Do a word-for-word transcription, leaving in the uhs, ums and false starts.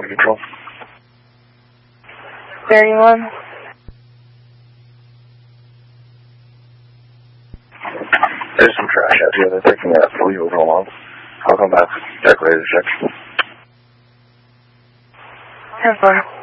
traffic control. thirty-one. There's some trash out here. They're taking that flea over along. I'll come back. Check later, check. ten four.